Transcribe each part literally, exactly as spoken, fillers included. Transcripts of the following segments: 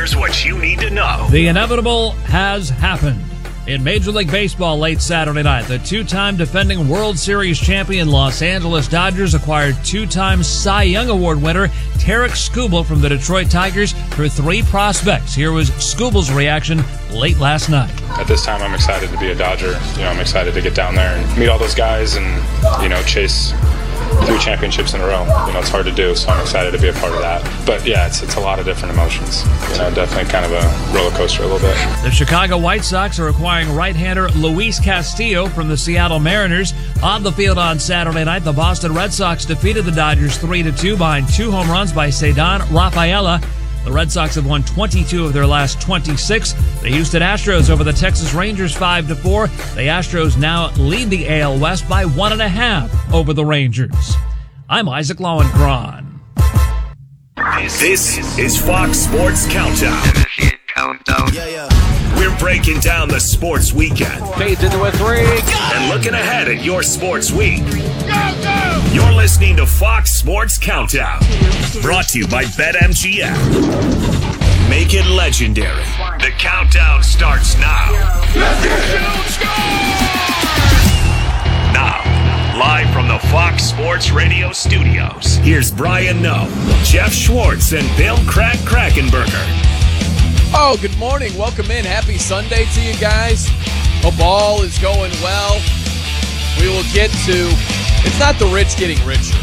here's what you need to know. The inevitable has happened. In Major League Baseball late Saturday night, the two-time defending World Series champion Los Angeles Dodgers acquired two-time Cy Young Award winner Tarik Skubal from the Detroit Tigers for three prospects. Here was Skubal's reaction late last night. At this time, I'm excited to be a Dodger. You know, I'm excited to get down there and meet all those guys and, you know, chase three championships in a row. You know, it's hard to do, so I'm excited to be a part of that. But yeah, it's it's a lot of different emotions. You know, definitely kind of a roller coaster a little bit. The Chicago White Sox are acquiring right-hander Luis Castillo from the Seattle Mariners. On the field on Saturday night, the Boston Red Sox defeated the Dodgers three to two behind two home runs by Ceddanne Rafaela. The Red Sox have won twenty-two of their last twenty-six. The Houston Astros over the Texas Rangers five to four. The Astros now lead the A L West by one and a half over the Rangers. I'm Isaac Lowenkron. This is Fox Sports Countdown. Countdown. Yeah, yeah. We're breaking down the sports weekend. Fades into a three. And looking ahead at your sports week. Go, go! You're listening to Fox Sports Countdown. Brought to you by BetMGM. Make it legendary. The countdown starts now. Now, live from the Fox Sports Radio studios, here's Brian Noe, Jeff Schwartz, and Bill Crack Krackenberger. Oh, good morning. Welcome in. Happy Sunday to you guys. Hope all is going well. We will get to, it's not the rich getting richer.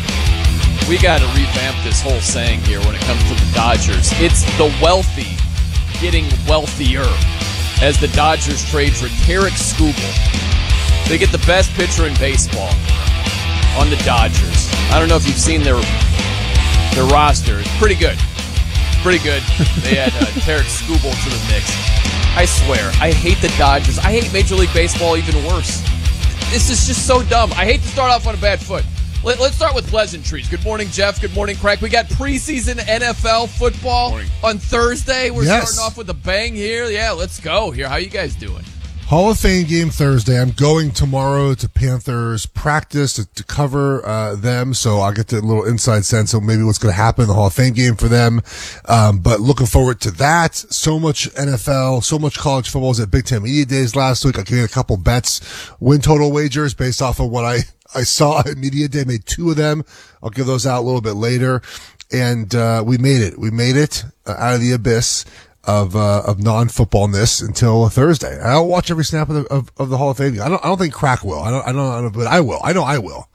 We got to revamp this whole saying here when it comes to the Dodgers. It's the wealthy getting wealthier as the Dodgers trade for Tarik Skubal. They get the best pitcher in baseball on the Dodgers. I don't know if you've seen their, their roster. It's pretty good. Pretty good. They had uh, Tarik Skubal to the mix. I swear, I hate the Dodgers. I hate Major League Baseball even worse. This is just so dumb. I hate to start off on a bad foot. Let, let's start with pleasantries. Good morning, Jeff. Good morning, Craig. We got preseason N F L football on Thursday. We're yes. starting off with a bang here. Yeah, let's go here. How you guys doing? Hall of Fame game Thursday. I'm going tomorrow to Panthers practice to, to cover uh, them, so I'll get the little inside sense of maybe what's going to happen in the Hall of Fame game for them. Um, but looking forward to that. So much N F L, so much college football. I was at Big Ten Media Days last week. I gave a couple bets, win total wagers based off of what I, I saw at Media Day. Made two of them. I'll give those out a little bit later. And uh, we made it. We made it uh, out of the abyss of uh, of non-footballness until Thursday. I'll watch every snap of the of, of the Hall of Fame. I don't I don't think Crack will. I don't I don't, I don't but I will. I know I will.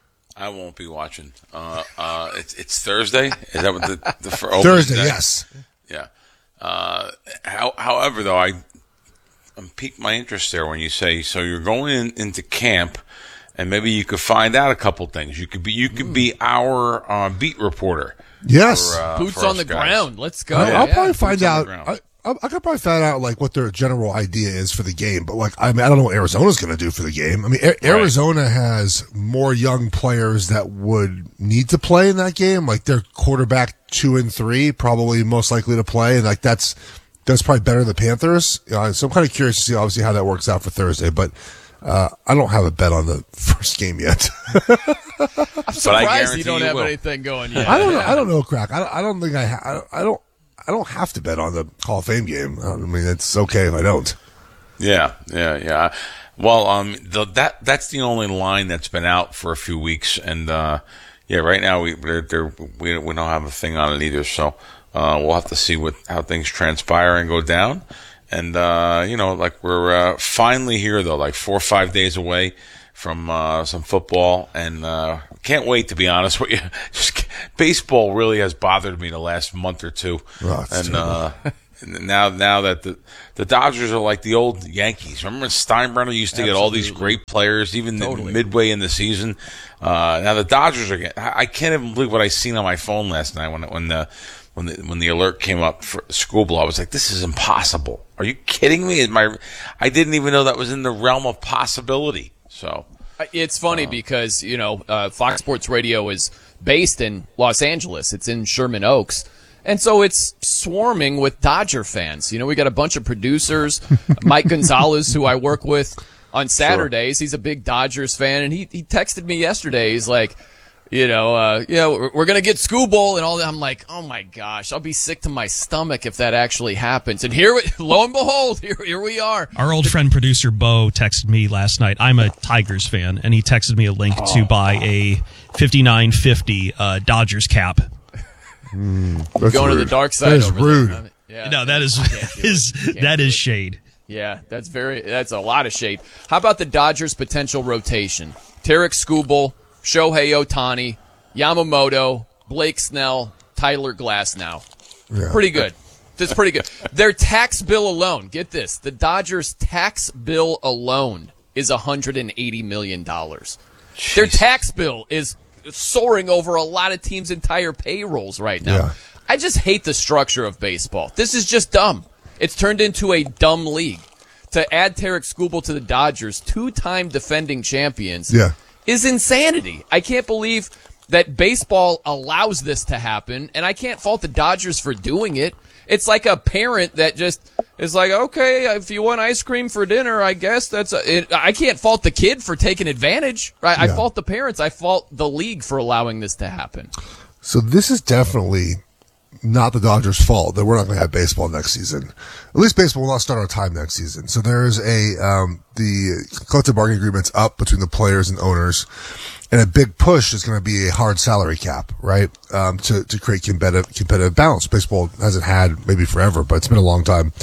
I won't be watching. Uh, uh, it's it's Thursday. Is that what the, the for Thursday? Day? Yes. Yeah. Uh, how, however, though, I I'm piqued my interest there when you say so. You're going in, into camp, and maybe you could find out a couple things. You could be you could be our uh, beat reporter. Yes, for, uh, boots on the guys. ground. Let's go. I'll, yeah, I'll yeah. probably find Boots out. I, I, I could probably find out like what their general idea is for the game. But like, I mean, I don't know what Arizona's going to do for the game. I mean, A- Arizona right. has more young players that would need to play in that game. Like their quarterback two and three probably most likely to play, and like that's that's probably better than the Panthers. Uh, so I'm kind of curious to see obviously how that works out for Thursday, but. Uh, I don't have a bet on the first game yet. I'm surprised you don't you have will. anything going yet. I don't know. I don't know, Crack. I don't, I don't think I, ha- I don't, I don't have to bet on the Hall of Fame game. I mean, it's okay if I don't. Yeah, yeah, yeah. Well, um, the, that that's the only line that's been out for a few weeks, and uh, yeah, right now we they're, they're, we we don't have a thing on it either. So uh, we'll have to see what how things transpire and go down. And, uh, you know, like we're uh, finally here, though, like four or five days away from uh, some football. And uh, can't wait, to be honest with you. Just baseball really has bothered me the last month or two. Oh, and uh, now now that the, the Dodgers are like the old Yankees. Remember when Steinbrenner used to Absolutely. get all these great players, even totally. midway in the season? Uh, now the Dodgers are getting – I can't even believe what I seen on my phone last night when when the – When the when the alert came up for Skubal, I was like, "This is impossible. Are you kidding me?" Is my I didn't even know that was in the realm of possibility. So it's funny uh, because you know uh, Fox Sports Radio is based in Los Angeles. It's in Sherman Oaks, and so it's swarming with Dodger fans. You know, we got a bunch of producers. Mike Gonzalez, who I work with on Saturdays, sure. he's a big Dodgers fan, and he he texted me yesterday. He's like, you know, uh, yeah, we're, we're going to get Skubal and all that. I'm like, oh my gosh, I'll be sick to my stomach if that actually happens. And here, we, lo and behold, here, here we are. Our old friend producer Bo texted me last night. I'm a Tigers fan, and he texted me a link oh. to buy a fifty-nine fifty uh, Dodgers cap. Mm, going rude. to the dark side. That is over rude. There. I mean, yeah, no, that is, is that is shade. Yeah, that's very that's a lot of shade. How about the Dodgers' potential rotation? Tarek Skubal, Shohei Ohtani, Yamamoto, Blake Snell, Tyler Glasnow. Yeah. Pretty good. That's pretty good. Their tax bill alone, get this, the Dodgers' tax bill alone is one hundred eighty million dollars. Jeez. Their tax bill is soaring over a lot of teams' entire payrolls right now. Yeah. I just hate the structure of baseball. This is just dumb. It's turned into a dumb league. To add Tarek Skubal to the Dodgers, two-time defending champions, yeah. is insanity. I can't believe that baseball allows this to happen, and I can't fault the Dodgers for doing it. It's like a parent that just is like, okay, if you want ice cream for dinner, I guess that's a, it, I can't fault the kid for taking advantage. Right? Yeah. I fault the parents. I fault the league for allowing this to happen. So this is definitely not the Dodgers' fault that we're not going to have baseball next season. At least baseball will not start on time next season. So there's a um, the collective bargaining agreement's up between the players and owners. And a big push is going to be a hard salary cap, right? Um, to, to create competitive, competitive balance. Baseball hasn't had maybe forever, but it's been a long time.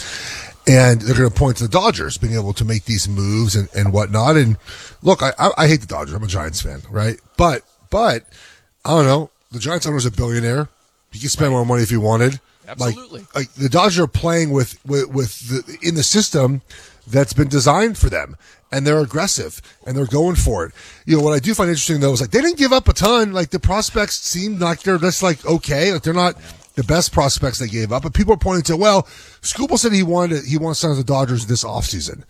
And they're going to point to the Dodgers being able to make these moves and, and whatnot. And look, I, I, I hate the Dodgers. I'm a Giants fan, right? But, but, I don't know. The Giants owner's a billionaire. He can spend right. more money if he wanted. Absolutely. Like, like the Dodgers are playing with, with, with the, in the system that's been designed for them. And they're aggressive, and they're going for it. You know, what I do find interesting, though, is like they didn't give up a ton. Like, the prospects seem like they're just, like, okay. Like, they're not the best prospects they gave up. But people are pointing to, well, Skubal said he wanted he wants to sign with the Dodgers this offseason.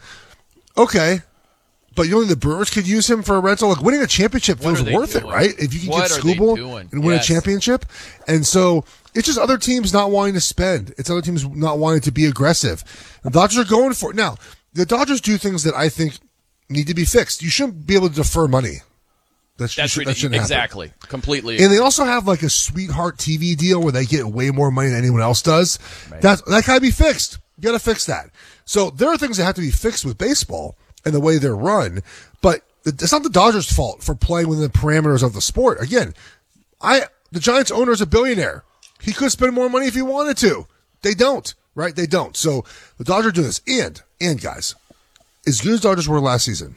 Okay. But you know, the Brewers could use him for a rental. Like, winning a championship feels worth doing? it, right? If you can what get Skubal and win yes. a championship. And so it's just other teams not wanting to spend. It's other teams not wanting to be aggressive. The Dodgers are going for it. Now, the Dodgers do things that I think need to be fixed. You shouldn't be able to defer money. That's, That's should, that shouldn't happen. Exactly. Completely. And they also have like a sweetheart T V deal where they get way more money than anyone else does. Right. That that gotta be fixed. You gotta fix that. So there are things that have to be fixed with baseball and the way they're run, but it's not the Dodgers' fault for playing within the parameters of the sport. Again, I the Giants owner is a billionaire. He could spend more money if he wanted to. They don't, right? They don't. So the Dodgers do this. And, and guys, as good as Dodgers were last season,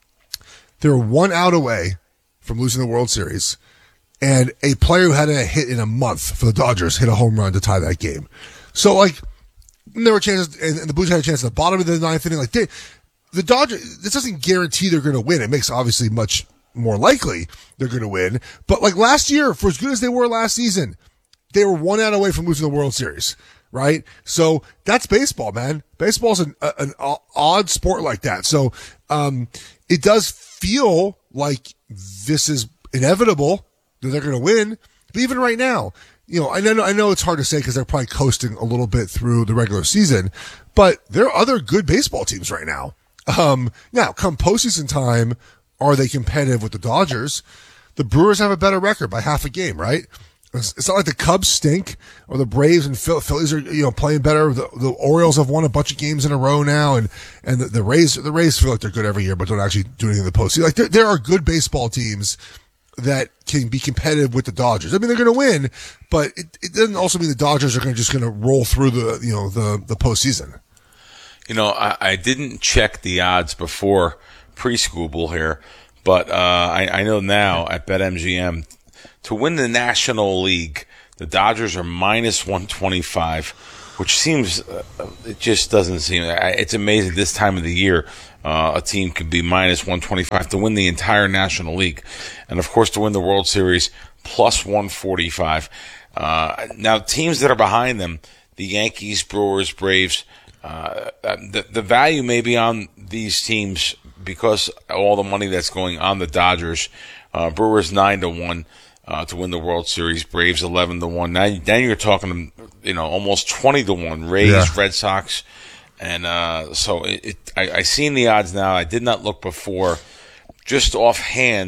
they were one out away from losing the World Series, and a player who hadn't hit in a month for the Dodgers hit a home run to tie that game. So, like, there were chances, and the Blues had a chance at the bottom of the ninth inning. Like, they, the Dodgers, this doesn't guarantee they're going to win. It makes obviously much more likely they're going to win. But, like, last year, for as good as they were last season, they were one out away from losing the World Series. Right? So that's baseball, man. Baseball's an, an odd sport like that. So, um, it does feel like this is inevitable that they're going to win. But even right now, you know, I know, I know it's hard to say because they're probably coasting a little bit through the regular season, but there are other good baseball teams right now. Um, now come postseason time, are they competitive with the Dodgers? The Brewers have a better record by half a game, right? It's not like the Cubs stink or the Braves and Phillies are, you know, playing better. The, the Orioles have won a bunch of games in a row now, and, and the, the Rays, the Rays feel like they're good every year, but don't actually do anything in the postseason. Like there, there are good baseball teams that can be competitive with the Dodgers. I mean, they're going to win, but it, it doesn't also mean the Dodgers are going to just going to roll through the, you know, the, the postseason. You know, I, I didn't check the odds before pre-Skubal here, but, uh, I, I know now at BetMGM, to win the National League, the Dodgers are minus one twenty-five, which seems, uh, it just doesn't seem, it's amazing this time of the year, uh, a team could be minus one twenty-five to win the entire National League. And of course, to win the World Series, plus one forty-five. Uh, now, teams that are behind them, the Yankees, Brewers, Braves, uh, the, the value may be on these teams because all the money that's going on the Dodgers. Uh, Brewers nine to one. Uh, to win the World Series, Braves eleven to one. Now, then you're talking, you know, almost twenty to one. Rays, yeah. Red Sox, and uh, so it, it, I, I seen the odds now. I did not look before. Just offhand,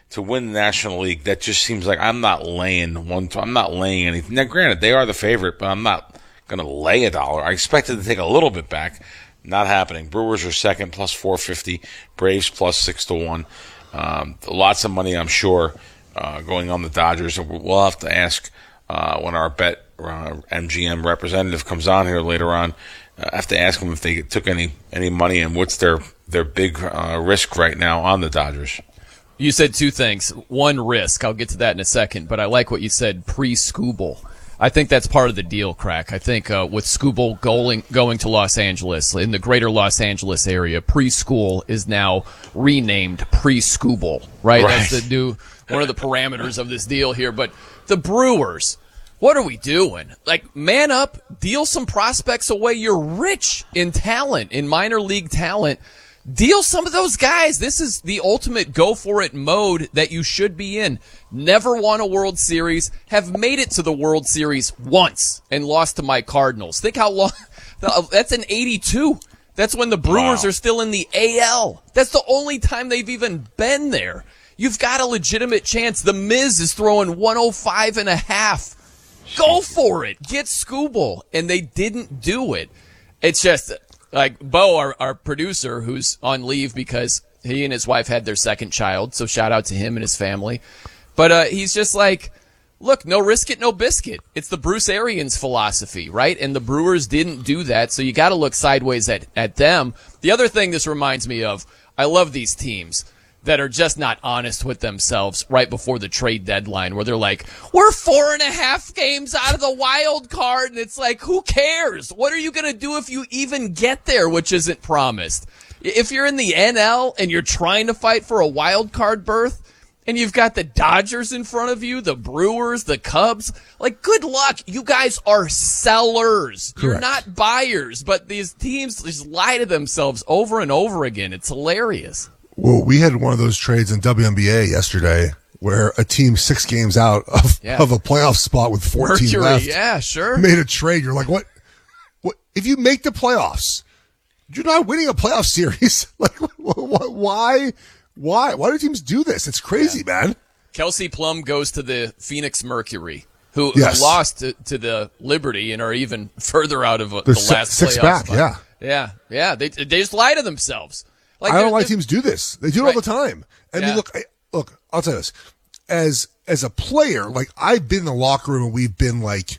to win the National League, that just seems like I'm not laying one. I'm not laying anything. Now, granted, they are the favorite, but I'm not going to lay a dollar. I expected to take a little bit back. Not happening. Brewers are second, plus four fifty. Braves plus six to one. Um, lots of money, I'm sure, uh, going on the Dodgers. We'll have to ask uh, when our bet uh, M G M representative comes on here later on. Uh, I have to ask them if they took any any money and what's their their big uh, risk right now on the Dodgers. You said two things. One, risk. I'll get to that in a second, but I like what you said, pre-Skubal. I think that's part of the deal, Crack. I think uh, with Skubal going going to Los Angeles, in the greater Los Angeles area, preschool is now renamed pre-Skubal, right? right? That's the new one of the parameters of this deal here. But the Brewers, what are we doing? Like, man up, deal some prospects away. You're rich in talent, in minor league talent. Deal some of those guys. This is the ultimate go-for-it mode that you should be in. Never won a World Series, have made it to the World Series once, and lost to my Cardinals. Think how long. That's in eighty-two. That's when the Brewers Wow. are still in the A L. That's the only time they've even been there. You've got a legitimate chance. The Miz is throwing one oh five and a half. Go for it. Get Skubal. And they didn't do it. It's just... Like Bo, our, our producer, who's on leave because he and his wife had their second child, so shout out to him and his family. But uh, he's just like, look, no risk it, no biscuit. It's the Bruce Arians philosophy, right? And the Brewers didn't do that, so you got to look sideways at, at them. The other thing this reminds me of, I love these teams that are just not honest with themselves right before the trade deadline, where they're like, we're four and a half games out of the wild card, and it's like, who cares? What are you going to do if you even get there, which isn't promised? If you're in the N L and you're trying to fight for a wild card berth, and you've got the Dodgers in front of you, the Brewers, the Cubs, like, good luck. You guys are sellers. Correct. You're not buyers, but these teams just lie to themselves over and over again. It's hilarious. Well, we had one of those trades in W N B A yesterday where a team six games out of, Yeah. of a playoff spot with fourteen Mercury, left yeah, sure. made a trade. You're like, what? What? If you make the playoffs, you're not winning a playoff series. Like, wh- wh- why? Why? Why do teams do this? It's crazy, man. Kelsey Plum goes to the Phoenix Mercury, who, Yes. who lost to, to the Liberty and are even further out of uh, They're the si- last six playoff back, spot. yeah. Yeah, yeah. They they just lie to themselves. Like, I don't they're- like they're- teams do this. They do it Right. all the time. I Yeah. mean, look, I, look. I'll tell you this: as as a player, like I've been in the locker room and we've been like,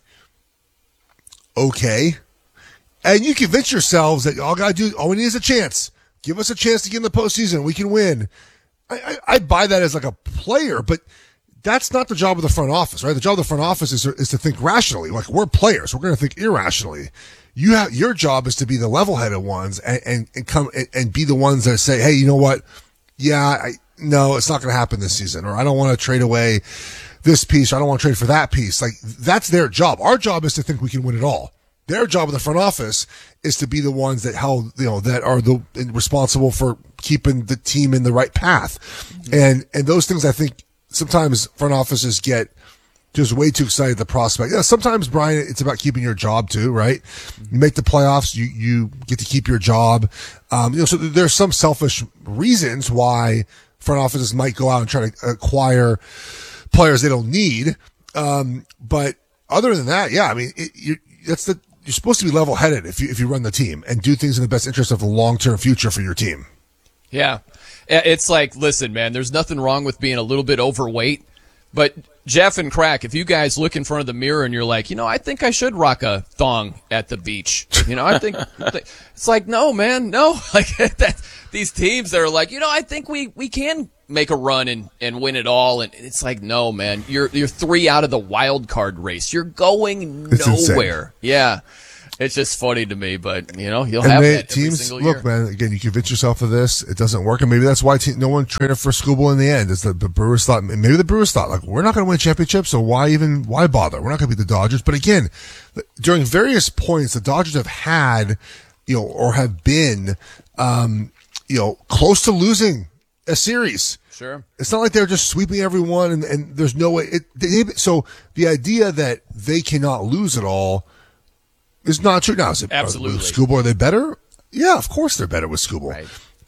okay, and you convince yourselves that all gotta do, all we need is a chance. Give us a chance to get in the postseason. We can win. I, I, I buy that as like a player, but that's not the job of the front office, right? The job of the front office is is to think rationally. Like, we're players, we're going to think irrationally. You have your job is to be the level-headed ones and and, and come and, and be the ones that say, hey, you know what? Yeah, I, no, it's not going to happen this season, or I don't want to trade away this piece, or I don't want to trade for that piece. Like, that's their job. Our job is to think we can win it all. Their job in the front office is to be the ones that held, you know, that are the responsible for keeping the team in the right path. Mm-hmm. And and those things, I think, sometimes front offices get just way too excited at the prospect. Yeah, sometimes, Brian, it's about keeping your job too, right? You make the playoffs, you you get to keep your job. Um, you know, so there's some selfish reasons why front offices might go out and try to acquire players they don't need. Um, but other than that, yeah, I mean, it, you, that's the you're supposed to be level-headed if you if you run the team and do things in the best interest of the long-term future for your team. Yeah. It's like, listen, man, there's nothing wrong with being a little bit overweight, but Jeff and Crack, if you guys look in front of the mirror and you're like, you know, I think I should rock a thong at the beach. You know, I think it's like, no, man, no. Like that, these teams that are like, you know, I think we, we can make a run and, and win it all. And it's like, no, man, you're, you're three out of the wild card race. You're going It's nowhere. Yeah. It's just funny to me, but you know, you'll And have they, that every teams, single look, year. man, again, you convince yourself of this, it doesn't work, and maybe that's why te- no one traded for Skubal in the end. Is that the Brewers thought, maybe the Brewers thought, like, we're not going to win a championship, so why even, why bother? We're not going to beat the Dodgers. But again, during various points, the Dodgers have had, you know, or have been, um, you know, close to losing a series. Sure. It's not like they're just sweeping everyone, and, and there's no way. It, they, so the idea that they cannot lose it all is not true. Now, is it, Absolutely. With Skubal, are they better? Yeah, of course they're better with Skubal. Right. But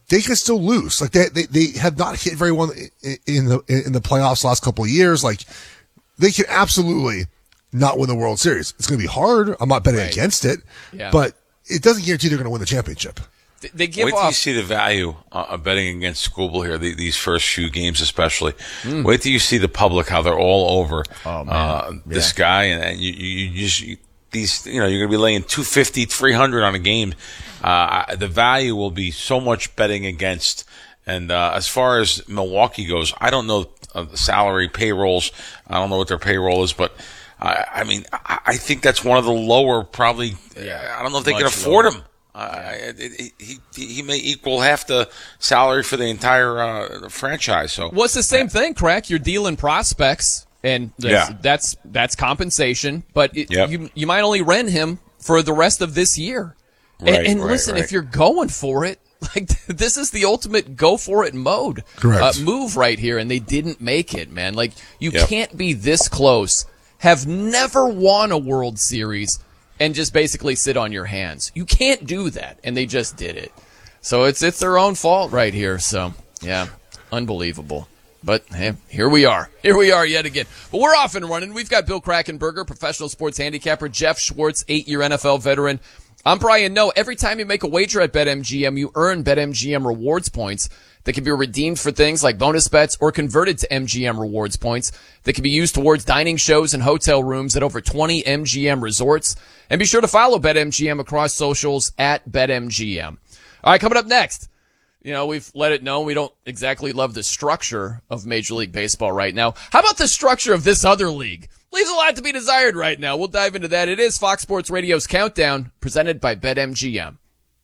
they can still lose. Like they, they, they have not hit very well in, in the, in the playoffs the last couple of years. Like they can absolutely not win the World Series. It's going to be hard. I'm not betting right. against it, yeah. but it doesn't guarantee they're going to win the championship. They give Wait off. till you see the value uh, of betting against Scribble here, the, these first few games especially. Mm. Wait till you see the public, how they're all over oh, man. Uh, this yeah. guy. And, and you, you, you just, you, these, you know, you're going to be laying two fifty, three hundred on a game. Uh, the value will be so much betting against. And uh, as far as Milwaukee goes, I don't know uh, the salary payrolls. I don't know what their payroll is, but I, I mean, I, I think that's one of the lower probably. Yeah, I don't know if they can afford lower. him. Uh, it, it, he he may equal half the salary for the entire uh, franchise. So, well, it's the same thing, Crack. You're dealing prospects, and that's yeah. that's, that's compensation. But it, yep. you you might only rent him for the rest of this year. Right, and and right, listen, right. if you're going for it, like this is the ultimate go for it mode. Correct. Uh, move right here, and they didn't make it, man. Like you yep. can't be this close, have never won a World Series, and just basically sit on your hands. You can't do that, and they just did it. So it's it's their own fault right here. So, yeah, unbelievable. But, hey, here we are. Here we are yet again. But we're off and running. We've got Bill Krackomberger, professional sports handicapper, Jeff Schwartz, eight-year N F L veteran. I'm Brian Noe. Every time you make a wager at BetMGM, you earn BetMGM rewards points that can be redeemed for things like bonus bets or converted to M G M rewards points that can be used towards dining shows and hotel rooms at over twenty M G M resorts. And be sure to follow BetMGM across socials at BetMGM. All right, coming up next, you know, we've let it know we don't exactly love the structure of Major League Baseball right now. How about the structure of this other league? Leaves a lot to be desired right now. We'll dive into that. It is Fox Sports Radio's Countdown, presented by BetMGM.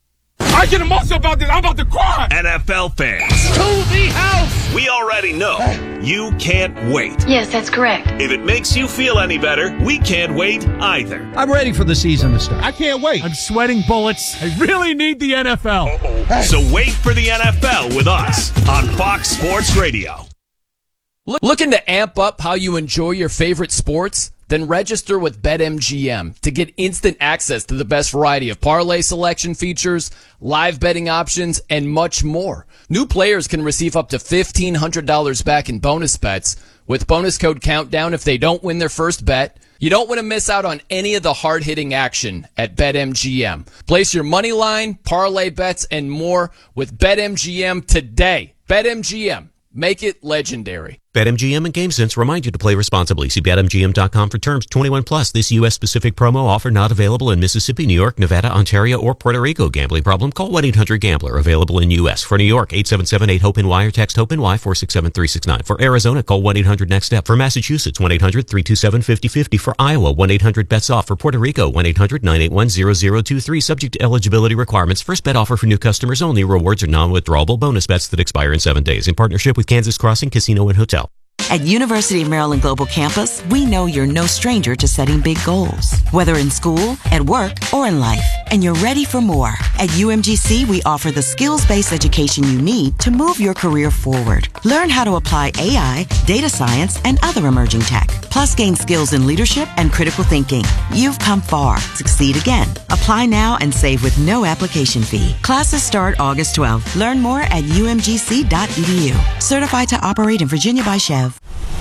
I get emotional about this. I'm about to cry. N F L fans. To the house. We already know you can't wait. Yes, that's correct. If it makes you feel any better, we can't wait either. I'm ready for the season to start. I can't wait. I'm sweating bullets. I really need the N F L. Uh-oh. So wait for the N F L with us on Fox Sports Radio. Looking to amp up how you enjoy your favorite sports? Then register with BetMGM to get instant access to the best variety of parlay selection features, live betting options, and much more. New players can receive up to fifteen hundred dollars back in bonus bets with bonus code Countdown if they don't win their first bet. You don't want to miss out on any of the hard-hitting action at BetMGM. Place your money line, parlay bets, and more with BetMGM today. BetMGM. Make it legendary. BetMGM and GameSense remind you to play responsibly. See Bet M G M dot com for terms. twenty-one plus. This U S specific promo offer not available in Mississippi, New York, Nevada, Ontario, or Puerto Rico. Gambling problem? Call one eight hundred gambler. Available in U S. For New York, eight seven seven eight hope N Y or text HOPE-NY four six seven three six nine. For Arizona, call one eight hundred next step. For Massachusetts, one eight hundred three two seven five zero five zero. For Iowa, one eight hundred bets off. For Puerto Rico, one eight hundred nine eight one zero zero two three. Subject to eligibility requirements. First bet offer for new customers only. Rewards are non-withdrawable bonus bets that expire in seven days. In partnership with Kansas Crossing Casino and Hotel. At University of Maryland Global Campus, we know you're no stranger to setting big goals, whether in school, at work, or in life, and you're ready for more. At U M G C, we offer the skills-based education you need to move your career forward. Learn how to apply A I, data science, and other emerging tech, plus gain skills in leadership and critical thinking. You've come far. Succeed again. Apply now and save with no application fee. Classes start August twelfth. Learn more at U M G C dot E D U. Certified to operate in Virginia by Chev.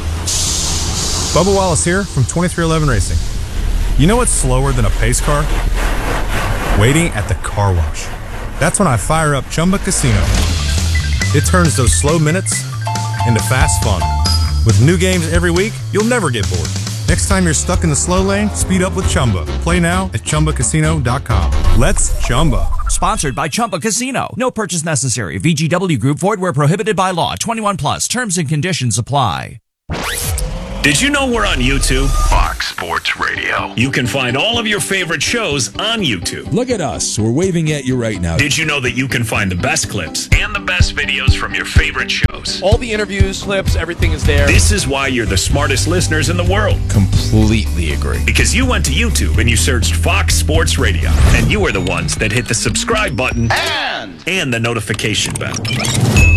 Bubba Wallace here from twenty-three eleven Racing. You know what's slower than a pace car? Waiting at the car wash. That's when I fire up Chumba Casino. It turns those slow minutes into fast fun. With new games every week, you'll never get bored. Next time you're stuck in the slow lane, speed up with Chumba. Play now at Chumba Casino dot com. Let's Chumba. Sponsored by Chumba Casino. No purchase necessary. V G W Group. Void where prohibited by law. twenty-one plus. Terms and conditions apply. Did you know we're on YouTube? Fox Sports Radio. You can find all of your favorite shows on YouTube. Look at us. We're waving at you right now. Did you know that you can find the best clips and the best videos from your favorite shows? All the interviews, clips, everything is there. This is why you're the smartest listeners in the world. Completely agree. Because you went to YouTube and you searched Fox Sports Radio. And you were the ones that hit the subscribe button and, and the notification bell.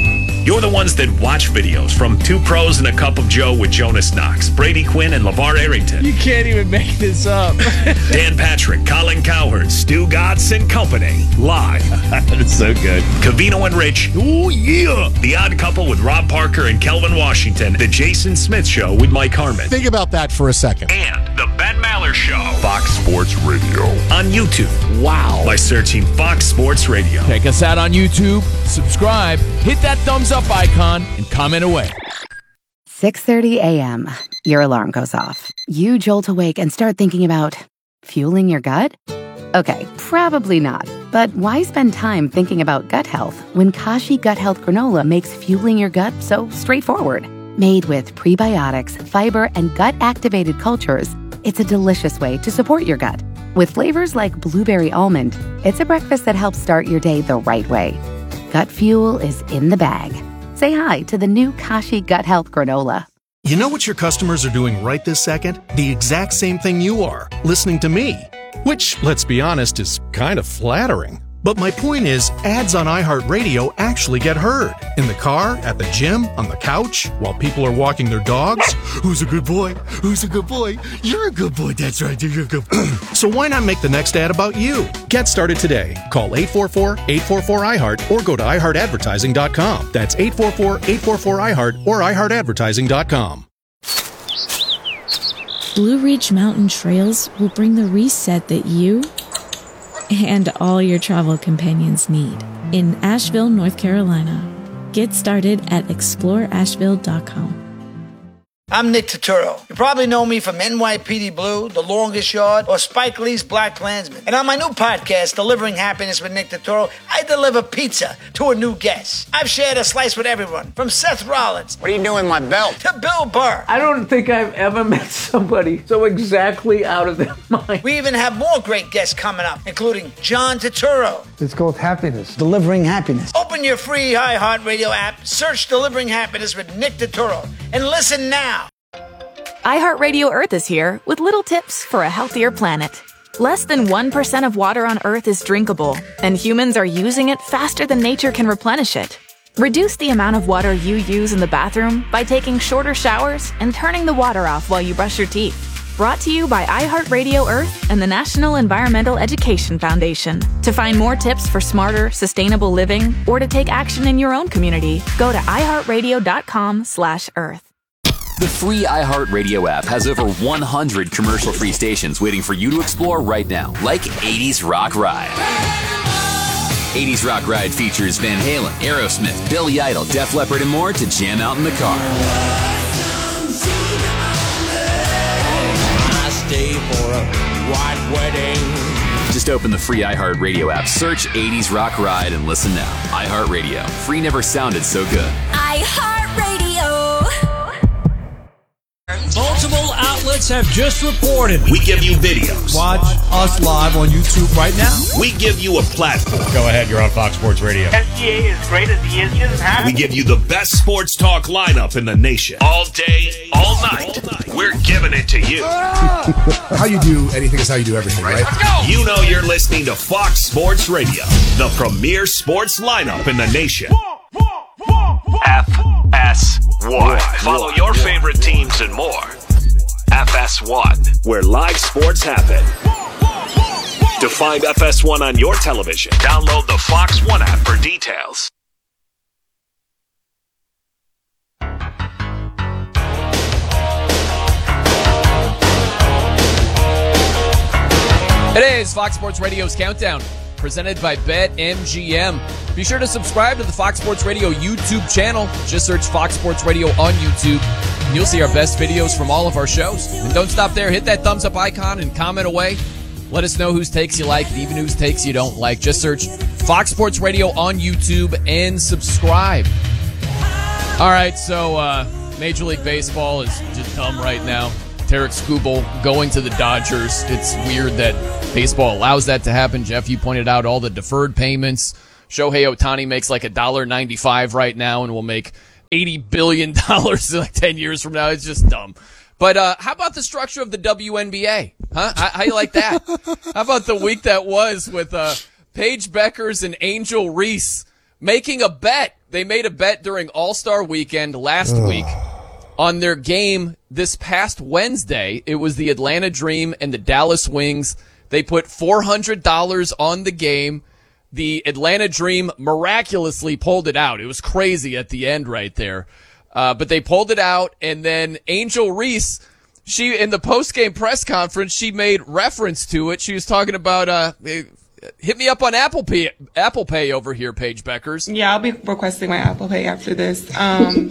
You're the ones that watch videos from Two Pros and a Cup of Joe with Jonas Knox, Brady Quinn, and LeVar Arrington. You can't even make this up. Dan Patrick, Colin Cowherd, Stu Gatz and company. Live. That's so good. Covino and Rich. Oh, yeah. The Odd Couple with Rob Parker and Kelvin Washington. The Jason Smith Show with Mike Harmon. Think about that for a second. And The Ben Maller Show. Fox Sports Radio. On YouTube. Wow. By searching Fox Sports Radio. Check us out on YouTube. Subscribe. Hit that thumbs up icon and comment away. six thirty a.m. Your alarm goes off. You jolt awake and start thinking about fueling your gut? Okay, probably not. But why spend time thinking about gut health when Kashi Gut Health Granola makes fueling your gut so straightforward? Made with prebiotics, fiber, and gut-activated cultures, it's a delicious way to support your gut. With flavors like blueberry almond, it's a breakfast that helps start your day the right way. Gut fuel is in the bag. Say hi to the new Kashi Gut Health Granola. You know what your customers are doing right this second? The exact same thing you are, listening to me. Which, let's be honest, is kind of flattering. But my point is, ads on iHeartRadio actually get heard. In the car, at the gym, on the couch, while people are walking their dogs. Who's a good boy? Who's a good boy? You're a good boy, that's right, you're a good boy. So why not make the next ad about you? Get started today. Call eight four four, eight four four, I heart or go to i heart advertising dot com. That's eight four four, eight four four, I heart or i heart advertising dot com. Blue Ridge Mountain Trails will bring the reset that you and all your travel companions need in Asheville, North Carolina. Get started at explore asheville dot com. I'm Nick Turturro. You probably know me from N Y P D Blue, The Longest Yard, or Spike Lee's Black Klansman. And on my new podcast, Delivering Happiness with Nick Turturro, I deliver pizza to a new guest. I've shared a slice with everyone, from Seth Rollins. What are you doing with my belt? To Bill Burr. I don't think I've ever met somebody so exactly out of their mind. We even have more great guests coming up, including John Turturro. It's called Happiness. Delivering Happiness. Open your free iHeartRadio app, search Delivering Happiness with Nick Turturro, and listen now. iHeartRadio Earth is here with little tips for a healthier planet. Less than one percent of water on Earth is drinkable, and humans are using it faster than nature can replenish it. Reduce the amount of water you use in the bathroom by taking shorter showers and turning the water off while you brush your teeth. Brought to you by iHeartRadio Earth and the National Environmental Education Foundation. To find more tips for smarter, sustainable living, or to take action in your own community, go to i heart radio dot com slash earth. The free iHeartRadio app has over one hundred commercial-free stations waiting for you to explore right now, like eighties Rock Ride. eighties Rock Ride features Van Halen, Aerosmith, Billy Idol, Def Leppard, and more to jam out in the car. I stay for a white wedding. Just open the free iHeartRadio app, search eighties Rock Ride, and listen now. iHeartRadio. Free never sounded so good. iHeartRadio. Multiple outlets have just reported. We give you videos. Watch us live on YouTube right now. We give you a platform. Go ahead, you're on Fox Sports Radio. S G A is great as he is. He doesn't have We give you the best sports talk lineup in the nation. All day, all night. All night. We're giving it to you. How you do anything is how you do everything, right? Let's go. You know you're listening to Fox Sports Radio, the premier sports lineup in the nation. F S one. Follow your favorite teams and more. F S one, where live sports happen. To find F S one on your television, download the Fox One app for details. It is Fox Sports Radio's Countdown, presented by BetMGM. Be sure to subscribe to the Fox Sports Radio YouTube channel. Just search Fox Sports Radio on YouTube, and you'll see our best videos from all of our shows. And don't stop there. Hit that thumbs up icon and comment away. Let us know whose takes you like, and even whose takes you don't like. Just search Fox Sports Radio on YouTube and subscribe. All right, so uh, Major League Baseball is just dumb right now. Tarek Skubal going to the Dodgers. It's weird that baseball allows that to happen. Jeff, you pointed out all the deferred payments. Shohei Ohtani makes like one dollar ninety-five right now and will make eighty billion dollars in like ten years from now. It's just dumb. But uh, how about the structure of the W N B A? Huh? How, how you like that? How about the week that was with uh, Paige Beckers and Angel Reese making a bet they made a bet during All-Star Weekend last Ugh. week on their game this past Wednesday. It was the Atlanta Dream and the Dallas Wings. They put four hundred dollars on the game. The Atlanta Dream miraculously pulled it out. It was crazy at the end right there. Uh, but they pulled it out, and then Angel Reese, she in the post-game press conference, she made reference to it. She was talking about, uh, hit me up on Apple Pay, Apple Pay over here, Paige Beckers. Yeah, I'll be requesting my Apple Pay after this. Um,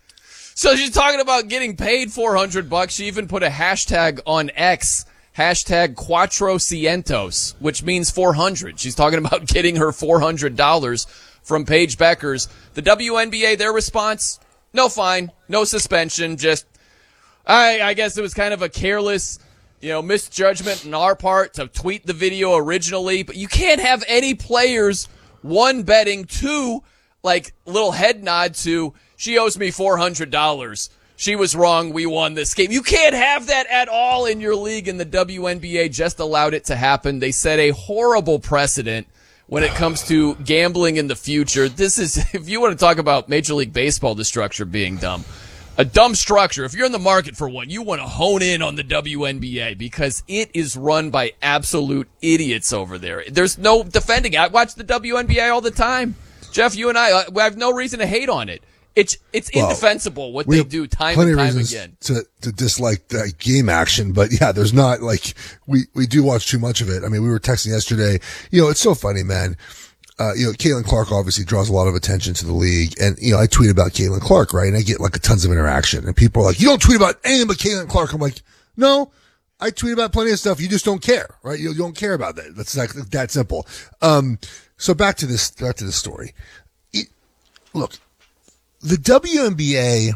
so she's talking about getting paid four hundred bucks. She even put a hashtag on X, hashtag Cuatrocientos, which means four hundred. She's talking about getting her four hundred dollars from Paige Beckers. The W N B A, their response, no fine, no suspension, just, I, I guess it was kind of a careless, you know, misjudgment on our part to tweet the video originally, but you can't have any players, one, betting, two, like, little head nod to, she owes me four hundred dollars. She was wrong. We won this game. You can't have that at all in your league, and the W N B A just allowed it to happen. They set a horrible precedent when it comes to gambling in the future. This is, if you want to talk about Major League Baseball, the structure being dumb, a dumb structure. If you're in the market for one, you want to hone in on the W N B A because it is run by absolute idiots over there. There's no defending it. I watch the W N B A all the time. Jeff, you and I, I have no reason to hate on it. It's it's well, indefensible what they do time and time again. To to dislike that game action, but yeah, there's not like we we do watch too much of it. I mean, we were texting yesterday. You know, it's so funny, man. Uh, you know, Caitlin Clark obviously draws a lot of attention to the league, and you know, I tweet about Caitlin Clark, right? And I get like a tons of interaction, and people are like, "You don't tweet about anything but Caitlin Clark." I'm like, "No, I tweet about plenty of stuff. You just don't care, right? You, you don't care about that. That's like that simple." Um, so back to this back to this story. It, look. The W N B A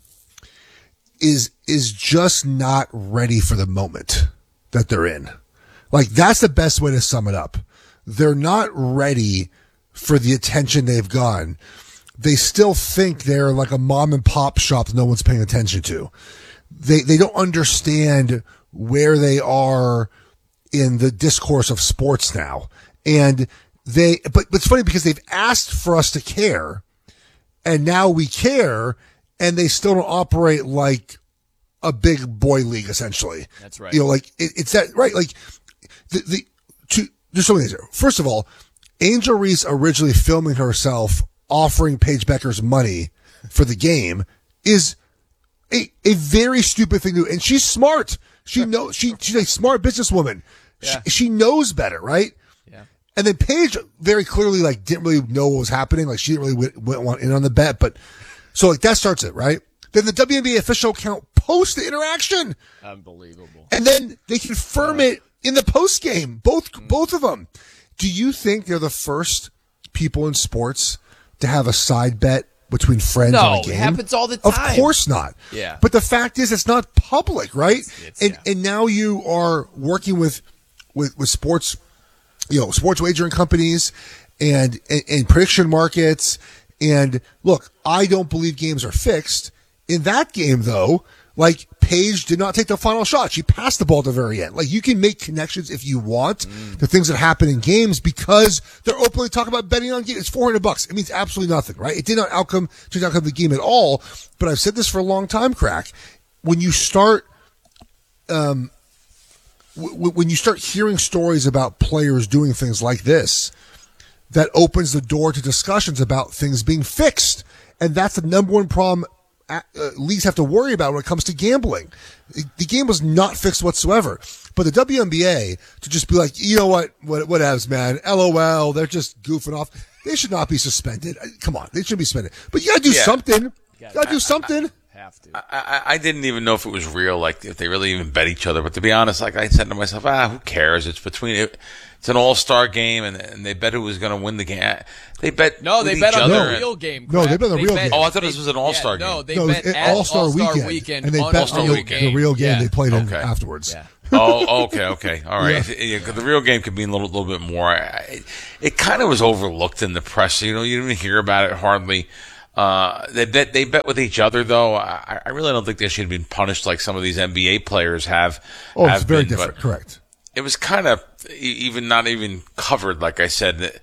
is is just not ready for the moment that they're in. Like, that's the best way to sum it up. They're not ready for the attention they've gotten. They still think they're like a mom and pop shop that no one's paying attention to. They they don't understand where they are in the discourse of sports now. And they but, but it's funny because they've asked for us to care. And now we care, and they still don't operate like a big boy league, essentially. That's right. You know, like, it, it's that, right? Like, the, the, to, there's so many things there. First of all, Angel Reese originally filming herself offering Paige Beckers money for the game is a, a very stupid thing to do. And she's smart. She knows, she, she's a smart businesswoman. Yeah. She, she knows better, right? And then Paige very clearly, like, didn't really know what was happening. Like, she didn't really w- w- want in on the bet. But, so, like, that starts it, right? Then the W N B A official account posts the interaction. Unbelievable. And then they confirm it in the post game. Both, mm. both of them. Do you think they're the first people in sports to have a side bet between friends no, on a game? No, it happens all the time. Of course not. Yeah. But the fact is, it's not public, right? It's, it's, and, yeah. and now you are working with, with, with sports you know, sports wagering companies and, and, and prediction markets. And look, I don't believe games are fixed. In that game, though, like, Paige did not take the final shot. She passed the ball at the very end. Like, you can make connections if you want mm. to things that happen in games because they're openly talking about betting on games. It's four hundred bucks. It means absolutely nothing, right? It did not outcome, did not outcome the game at all. But I've said this for a long time, Crack. When you start, um, when you start hearing stories about players doing things like this, that opens the door to discussions about things being fixed. And that's the number one problem uh, leagues have to worry about when it comes to gambling. The game was not fixed whatsoever. But the W N B A, to just be like, you know what, what, whatevs, man, LOL, they're just goofing off. They should not be suspended. Come on, they should be suspended. But you gotta do yeah. something. You gotta do something. Have to. I, I, I didn't even know if it was real, like if they really even bet each other. But to be honest, like I said to myself, ah, who cares? It's between it. It's an all-star game, and, and they bet who was going to win the game. They bet no, they bet on the real game. No, they bet on the real game. Oh, I thought this was an all-star yeah, game. No, they no, bet at all-star, all-star weekend, weekend, and they on bet the on real the, game. the real game yeah. they played okay. in afterwards. Yeah. Oh, okay, okay, all right. Yeah. Yeah, 'cause the real game could be a little, little bit more. It, it kind of was overlooked in the press. You know, you didn't hear about it hardly. Uh, they bet they bet with each other, though. I, I really don't think they should have been punished like some of these N B A players have. Oh, have it's very been, different. Correct. It was kind of even not even covered, like I said.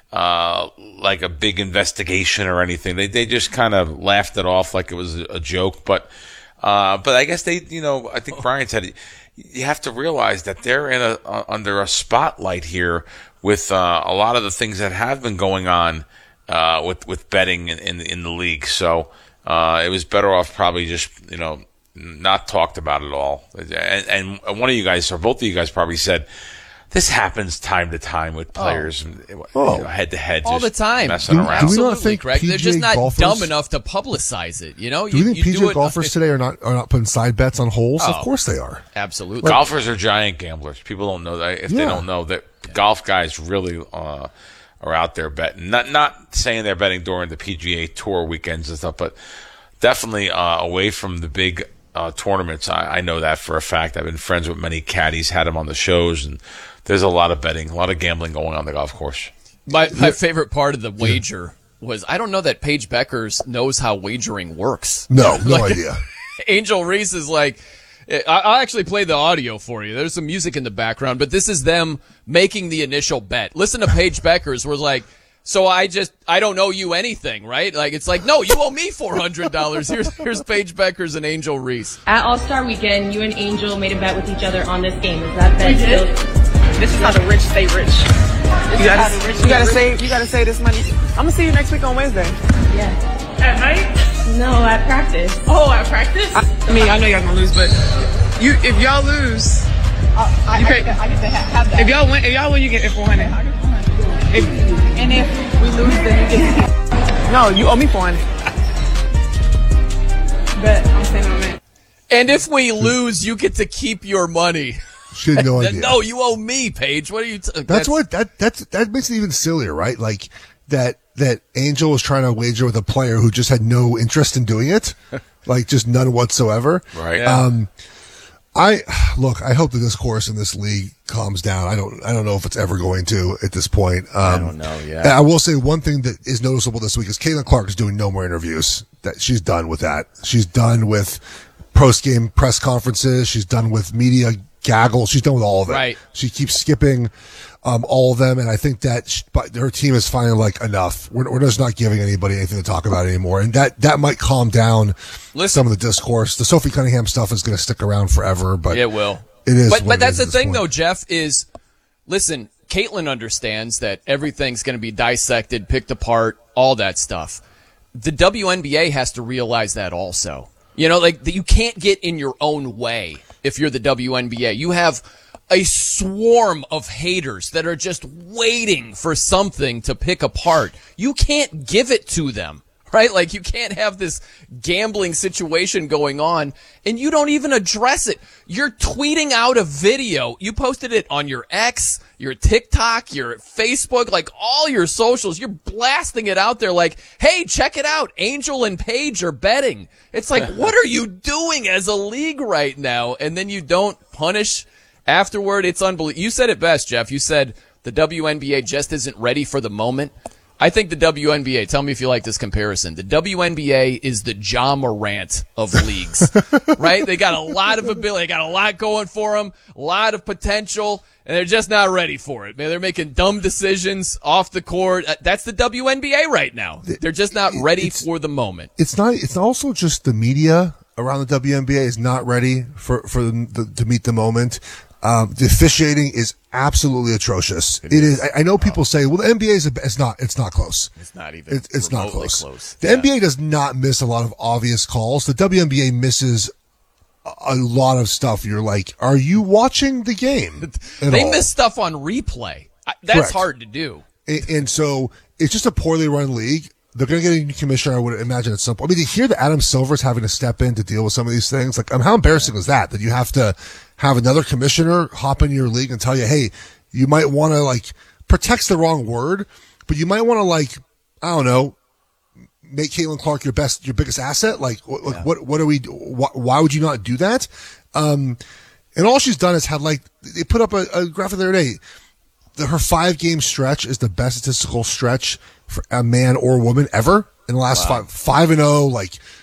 uh, like a big investigation or anything. They they just kind of laughed it off like it was a joke. But uh, but I guess they, you know, I think Brian said it, you have to realize that they're in a uh, under a spotlight here with uh, a lot of the things that have been going on uh, with with betting in in, in the league. So uh, it was better off probably just, you know, not talked about at all. And, and one of you guys, or both of you guys, probably said, this happens time to time with players Oh. head to head, all the time. messing Do- around. do we not Absolutely, think Greg. They're just P G A not golfers- dumb enough to publicize it. You know, Do you think P G A it- golfers today are not are not putting side bets on holes? Oh. Of course they are. Absolutely. Golfers are giant gamblers. People don't know that. If they Yeah. don't know that, golf guys really uh, are out there betting. Not not saying they're betting during the P G A Tour weekends and stuff, but definitely uh, away from the big uh, tournaments. I, I know that for a fact. I've been friends with many caddies, had them on the shows, and there's a lot of betting, a lot of gambling going on the golf course. My my favorite part of the wager was, I don't know that Paige Beckers knows how wagering works. No, no Like, idea. Angel Reese is like, I- I'll actually play the audio for you. There's some music in the background, but this is them making the initial bet. Listen to Paige Beckers was like, so I just, I don't owe you anything, right? Like, it's like, no, you owe me four hundred dollars. Here's, here's Paige Beckers and Angel Reese. At All-Star Weekend, you and Angel made a bet with each other on this game. Is that bet We did. still? This is how the rich stay rich. You gotta, you gotta save. You gotta save this money. I'm gonna see you next week on Wednesday. Yeah. At night? No, at practice. Oh, at practice? I, I mean, I know y'all gonna lose, but you, if y'all lose, Uh, I, you I, pay, get to, I get to ha- have that. if y'all win, if y'all win, you get four hundred. If, and if we lose, then you get no, you owe me four hundred. But I'm saying on that. And if we lose, you get to keep your money. She had no idea. No, you owe me, Paige. What are you? T- That's, what that that's that makes it even sillier, right? Like that that Angel was trying to wager with a player who just had no interest in doing it, like just none whatsoever. Right. Um, I look. I hope the discourse in this league calms down. I don't. I don't know if it's ever going to at this point. Um, I don't know. Yeah. and I will say one thing that is noticeable this week is Caitlin Clark is doing no more interviews. That she's done with that. She's done with post game press conferences. She's done with media gaggle. She's done with all of it. Right. She keeps skipping um, all of them, and I think that she, but her team is finally like enough. We're, we're just not giving anybody anything to talk about anymore, and that that might calm down Listen. some of the discourse. The Sophie Cunningham stuff is going to stick around forever, but It will. It is. But what but it that's is the at this thing, point. though, Jeff, is, listen, Caitlin understands that everything's going to be dissected, picked apart, all that stuff. The W N B A has to realize that also. You know, like, that you can't get in your own way if you're the W N B A. You have a swarm of haters that are just waiting for something to pick apart. You can't give it to them. Right? Like, you can't have this gambling situation going on and you don't even address it. You're tweeting out a video. You posted it on your X, your TikTok, your Facebook, like all your socials. You're blasting it out there like, hey, check it out. Angel and Paige are betting. It's like, what are you doing as a league right now? And then you don't punish afterward. It's unbelievable. You said it best, Jeff. You said the W N B A just isn't ready for the moment. I think the W N B A, tell me if you like this comparison, the W N B A is the Ja Morant of leagues, right? They got a lot of ability, they got a lot going for them, a lot of potential, and they're just not ready for it. Man, they're making dumb decisions off the court. That's the W N B A right now. They're just not ready for the moment. It's not. It's also just the media around the W N B A is not ready for for the, the, to meet the moment. Um, the officiating is absolutely atrocious. It, it is. is. I, I know people say, "Well, the N B A is a, it's not. It's not close. It's not even. It, it's not close. close. The yeah. N B A does not miss a lot of obvious calls. The W N B A misses a, a lot of stuff. You're like, are you watching the game? They all? miss stuff on replay. That's Correct. hard to do. And, and so it's just a poorly run league. They're going to get a new commissioner, I would imagine, at some point. I mean, to hear that Adam Silver's having to step in to deal with some of these things, like, um, how embarrassing is that? That you have to have another commissioner hop into your league and tell you, hey, you might want to, like, protect's the wrong word, but you might want to, like, I don't know, make Caitlin Clark your best, your biggest asset. Like, what, yeah. what, what are we, why, why would you not do that? Um, and all she's done is had, like, they put up a, a graphic the other day. The, her five game stretch is the best statistical stretch for a man or woman ever in the last wow. five, five and oh, like